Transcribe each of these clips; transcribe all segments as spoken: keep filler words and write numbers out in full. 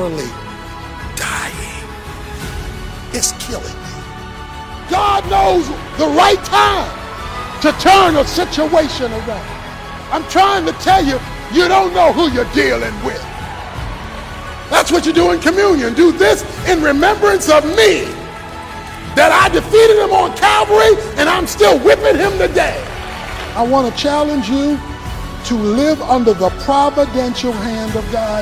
literally dying. It's killing me. God knows the right time to turn a situation around. I'm trying to tell you, you don't know who you're dealing with. That's what you do in communion. Do this in remembrance of me, that I defeated him on Calvary and I'm still whipping him today. I want to challenge you to live under the providential hand of God,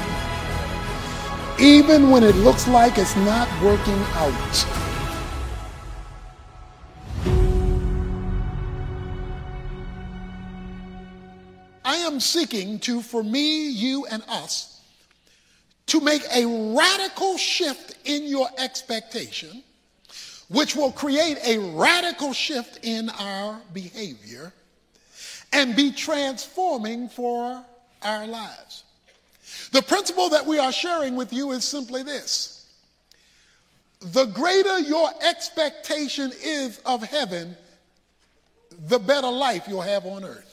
even when it looks like it's not working out. I am seeking to, for me, you, and us, to make a radical shift in your expectation, which will create a radical shift in our behavior and be transforming for our lives. The principle that we are sharing with you is simply this: the greater your expectation is of heaven, the better life you'll have on earth.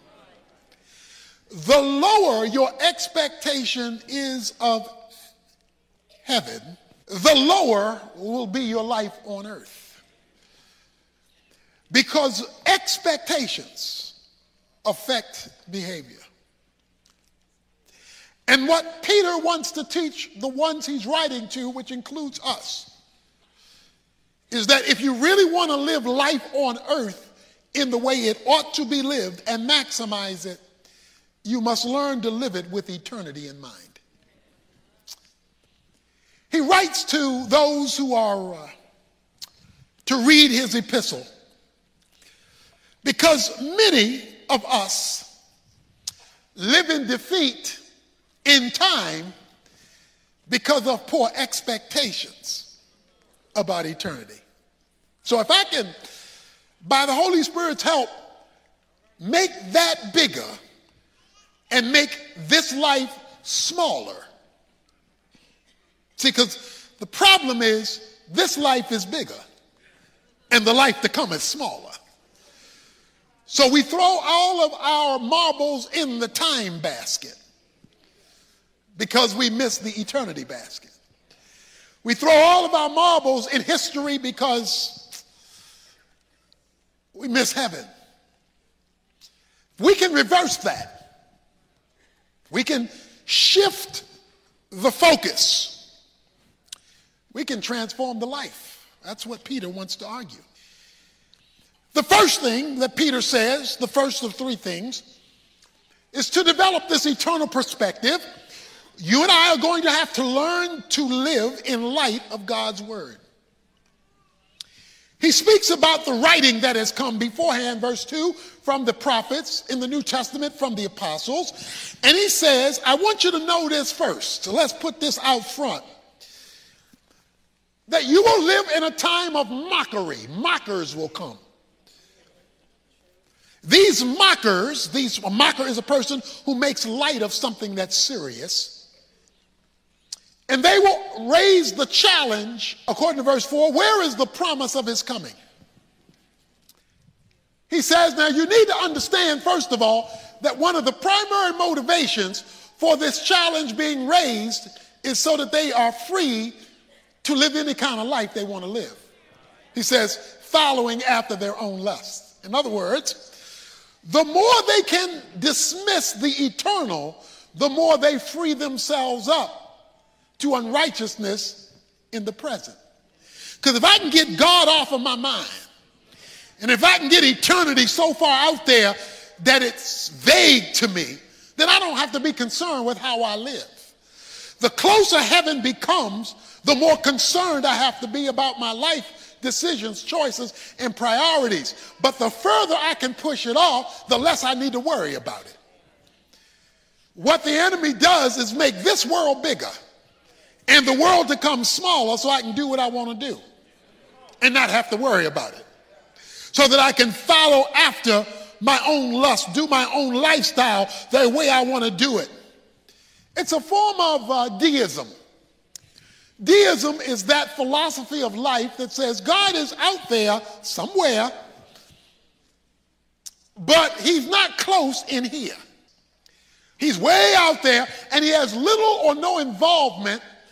The lower your expectation is of heaven, the lower will be your life on earth. Because expectations affect behavior. And what Peter wants to teach the ones he's writing to, which includes us, is that if you really want to live life on earth in the way it ought to be lived and maximize it, you must learn to live it with eternity in mind. He writes to those who are uh, to read his epistle, because many of us live in defeat in time because of poor expectations about eternity. So if I can, by the Holy Spirit's help, make that bigger and make this life smaller. See, because the problem is this life is bigger and the life to come is smaller. So we throw all of our marbles in the time basket because we miss the eternity basket. We throw all of our marbles in history because we miss heaven. We can reverse that. We can shift the focus. We can transform the life. That's what Peter wants to argue. The first thing that Peter says, the first of three things, is to develop this eternal perspective. You and I are going to have to learn to live in light of God's word. He speaks about the writing that has come beforehand, verse two, from the prophets in the New Testament, from the apostles. And he says, I want you to know this first. So let's put this out front. That you will live in a time of mockery. Mockers will come. These mockers, these, a mocker is a person who makes light of something that's serious. And they will raise the challenge, according to verse four, where is the promise of his coming? He says, now you need to understand, first of all, that one of the primary motivations for this challenge being raised is so that they are free to live any kind of life they want to live. He says, following after their own lust. In other words, the more they can dismiss the eternal, the more they free themselves up to unrighteousness in the present. Because if I can get God off of my mind, and if I can get eternity so far out there that it's vague to me, then I don't have to be concerned with how I live. The closer heaven becomes, the more concerned I have to be about my life decisions, choices, and priorities. But the further I can push it off, the less I need to worry about it. What the enemy does is make this world bigger and the world to come smaller so I can do what I want to do and not have to worry about it. So that I can follow after my own lust, do my own lifestyle the way I want to do it. It's a form of uh, deism. Deism is that philosophy of life that says God is out there somewhere, but he's not close in here. He's way out there, and he has little or no involvement